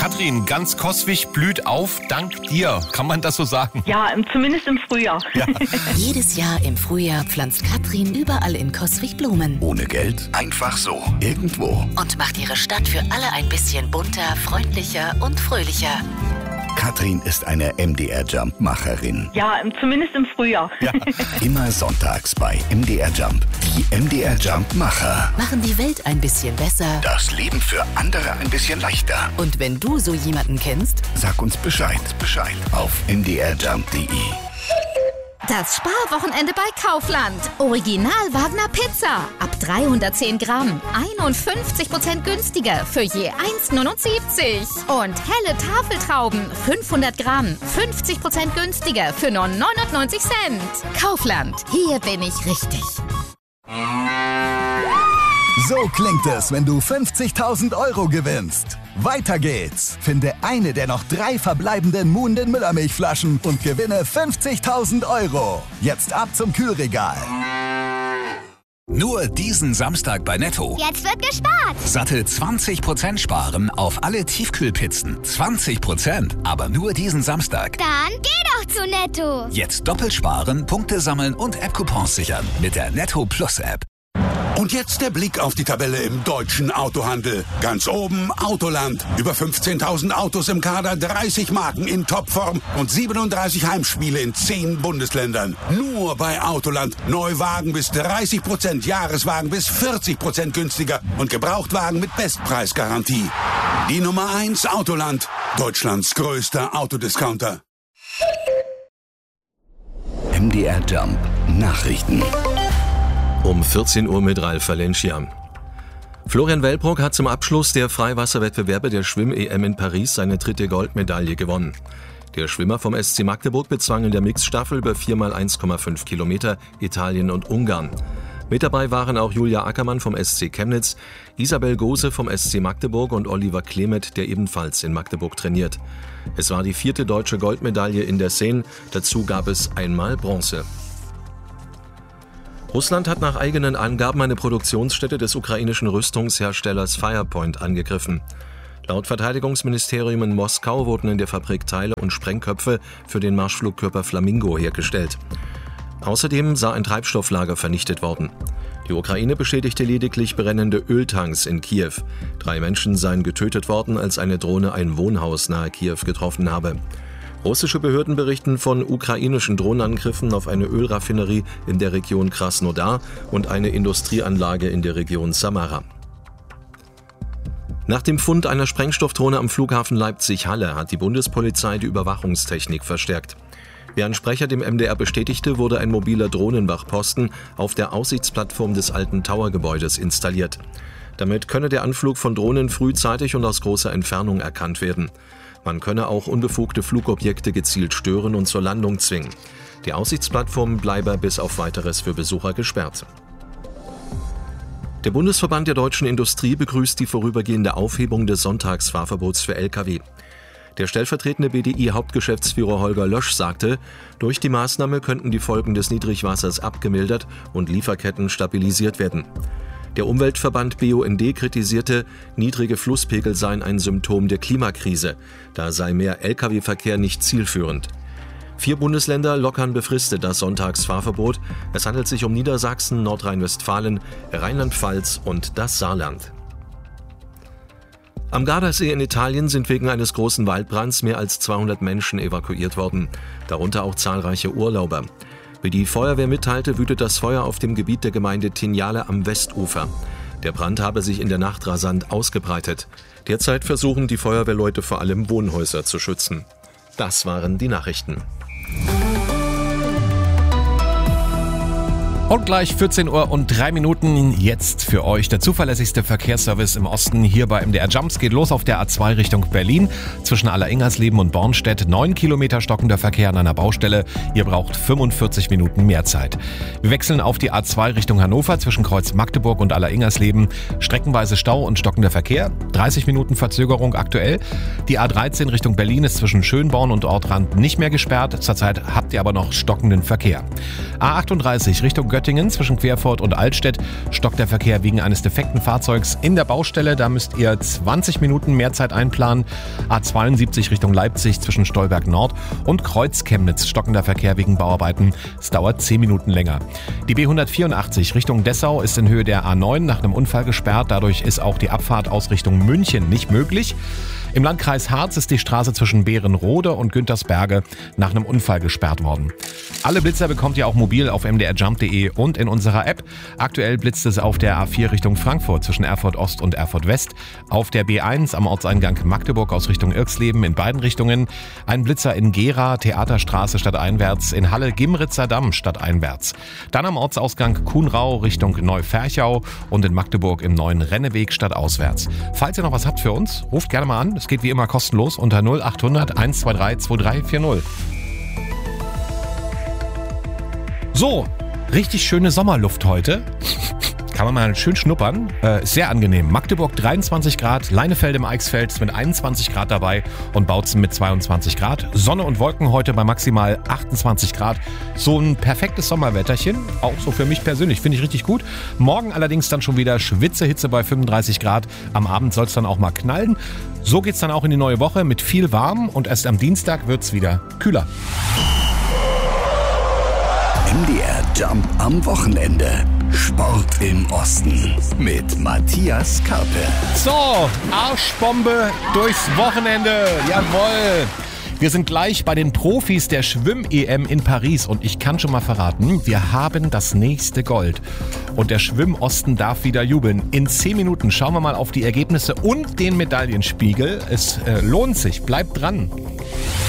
Katrin, ganz Coswig blüht auf dank dir. Kann man das so sagen? Ja, zumindest im Frühjahr. Ja. Jedes Jahr im Frühjahr pflanzt Katrin überall in Coswig Blumen. Ohne Geld, einfach so, irgendwo. Und macht ihre Stadt für alle ein bisschen bunter, freundlicher und fröhlicher. Katrin ist eine MDR-Jump-Macherin. Ja, zumindest im Frühjahr. Ja. Immer sonntags bei MDR Jump. Die MDR Jump-Macher. Machen die Welt ein bisschen besser. Das Leben für andere ein bisschen leichter. Und wenn du so jemanden kennst, Sag uns Bescheid auf mdrjump.de. Das Sparwochenende bei Kaufland. Original Wagner Pizza. Ab 310 Gramm. 51% günstiger für je 1,79. Und helle Tafeltrauben. 500 Gramm. 50% günstiger für nur 99 Cent. Kaufland. Hier bin ich richtig. So klingt es, wenn du 50.000 € gewinnst. Weiter geht's. Finde eine der noch 3 verbleibenden Muhnden Müllermilchflaschen und gewinne 50.000 €. Jetzt ab zum Kühlregal. Nur diesen Samstag bei Netto. Jetzt wird gespart. Satte 20% sparen auf alle Tiefkühlpizzen. 20%, aber nur diesen Samstag. Dann geh doch zu Netto. Jetzt doppelt sparen, Punkte sammeln und App-Coupons sichern mit der Netto Plus App. Und jetzt der Blick auf die Tabelle im deutschen Autohandel. Ganz oben Autoland. Über 15.000 Autos im Kader, 30 Marken in Topform und 37 Heimspiele in 10 Bundesländern. Nur bei Autoland. Neuwagen bis 30%, Jahreswagen bis 40% günstiger und Gebrauchtwagen mit Bestpreisgarantie. Die Nummer 1 Autoland. Deutschlands größter Autodiscounter. MDR Jump Nachrichten. Um 14 Uhr mit Ralf Valencia. Florian Wellbrock hat zum Abschluss der Freiwasserwettbewerbe der Schwimm-EM in Paris seine 3. Goldmedaille gewonnen. Der Schwimmer vom SC Magdeburg bezwang in der Mixstaffel über 4x1,5 Kilometer Italien und Ungarn. Mit dabei waren auch Julia Ackermann vom SC Chemnitz, Isabel Gose vom SC Magdeburg und Oliver Klemet, der ebenfalls in Magdeburg trainiert. Es war die 4. deutsche Goldmedaille in der Seine, dazu gab es einmal Bronze. Russland hat nach eigenen Angaben eine Produktionsstätte des ukrainischen Rüstungsherstellers Firepoint angegriffen. Laut Verteidigungsministerium in Moskau wurden in der Fabrik Teile und Sprengköpfe für den Marschflugkörper Flamingo hergestellt. Außerdem sei ein Treibstofflager vernichtet worden. Die Ukraine bestätigte lediglich brennende Öltanks in Kiew. 3 Menschen seien getötet worden, als eine Drohne ein Wohnhaus nahe Kiew getroffen habe. Russische Behörden berichten von ukrainischen Drohnenangriffen auf eine Ölraffinerie in der Region Krasnodar und eine Industrieanlage in der Region Samara. Nach dem Fund einer Sprengstoffdrohne am Flughafen Leipzig-Halle hat die Bundespolizei die Überwachungstechnik verstärkt. Wie ein Sprecher dem MDR bestätigte, wurde ein mobiler Drohnenwachposten auf der Aussichtsplattform des alten Towergebäudes installiert. Damit könne der Anflug von Drohnen frühzeitig und aus großer Entfernung erkannt werden. Man könne auch unbefugte Flugobjekte gezielt stören und zur Landung zwingen. Die Aussichtsplattform bleibe bis auf Weiteres für Besucher gesperrt. Der Bundesverband der deutschen Industrie begrüßt die vorübergehende Aufhebung des Sonntagsfahrverbots für Lkw. Der stellvertretende BDI-Hauptgeschäftsführer Holger Lösch sagte, durch die Maßnahme könnten die Folgen des Niedrigwassers abgemildert und Lieferketten stabilisiert werden. Der Umweltverband BUND kritisierte, niedrige Flusspegel seien ein Symptom der Klimakrise. Da sei mehr Lkw-Verkehr nicht zielführend. 4 Bundesländer lockern befristet das Sonntagsfahrverbot. Es handelt sich um Niedersachsen, Nordrhein-Westfalen, Rheinland-Pfalz und das Saarland. Am Gardasee in Italien sind wegen eines großen Waldbrands mehr als 200 Menschen evakuiert worden, darunter auch zahlreiche Urlauber. Wie die Feuerwehr mitteilte, wütet das Feuer auf dem Gebiet der Gemeinde Tignale am Westufer. Der Brand habe sich in der Nacht rasant ausgebreitet. Derzeit versuchen die Feuerwehrleute vor allem Wohnhäuser zu schützen. Das waren die Nachrichten. Und gleich 14 Uhr und 3 Minuten jetzt für euch der zuverlässigste Verkehrsservice im Osten hier bei MDR Jumps. Geht los auf der A2 Richtung Berlin zwischen Alleringhersleben und Bornstedt. 9 Kilometer stockender Verkehr an einer Baustelle. Ihr braucht 45 Minuten mehr Zeit. Wir wechseln auf die A2 Richtung Hannover zwischen Kreuz Magdeburg und Alleringhersleben. Streckenweise Stau und stockender Verkehr. 30 Minuten Verzögerung aktuell. Die A13 Richtung Berlin ist zwischen Schönborn und Ortrand nicht mehr gesperrt. Zurzeit habt ihr aber noch stockenden Verkehr. A38 Richtung Göttingen Göttingen zwischen Querfurt und Altstedt stockt der Verkehr wegen eines defekten Fahrzeugs in der Baustelle. Da müsst ihr 20 Minuten mehr Zeit einplanen. A72 Richtung Leipzig zwischen Stolberg Nord und Kreuz-Chemnitz stockender Verkehr wegen Bauarbeiten. Es dauert 10 Minuten länger. Die B184 Richtung Dessau ist in Höhe der A9 nach einem Unfall gesperrt. Dadurch ist auch die Abfahrt aus Richtung München nicht möglich. Im Landkreis Harz ist die Straße zwischen Beerenrode und Güntersberge nach einem Unfall gesperrt worden. Alle Blitzer bekommt ihr auch mobil auf mdrjump.de und in unserer App. Aktuell blitzt es auf der A4 Richtung Frankfurt zwischen Erfurt Ost und Erfurt West. Auf der B1 am Ortseingang Magdeburg aus Richtung Irxleben in beiden Richtungen. Ein Blitzer in Gera, Theaterstraße stadteinwärts, in Halle Gimritzer Damm stadteinwärts. Dann am Ortsausgang Kuhnrau Richtung Neuferchau und in Magdeburg im neuen Renneweg stadtauswärts. Falls ihr noch was habt für uns, ruft gerne mal an. Es geht wie immer kostenlos unter 0800 123 2340. So, richtig schöne Sommerluft heute. Kann man mal schön schnuppern. Sehr angenehm. Magdeburg 23 Grad, Leinefelde im Eichsfeld mit 21 Grad dabei und Bautzen mit 22 Grad. Sonne und Wolken heute bei maximal 28 Grad. So ein perfektes Sommerwetterchen. Auch so für mich persönlich. Finde ich richtig gut. Morgen allerdings dann schon wieder Schwitzehitze bei 35 Grad. Am Abend soll es dann auch mal knallen. So geht's dann auch in die neue Woche mit viel warm und erst am Dienstag wird's wieder kühler. MDR Jump am Wochenende. Sport im Osten mit Matthias Karpe. So, Arschbombe durchs Wochenende. Jawohl. Wir sind gleich bei den Profis der Schwimm-EM in Paris und ich kann schon mal verraten, wir haben das nächste Gold. Und der Schwimmosten darf wieder jubeln. In 10 Minuten schauen wir mal auf die Ergebnisse und den Medaillenspiegel. Es lohnt sich, bleibt dran.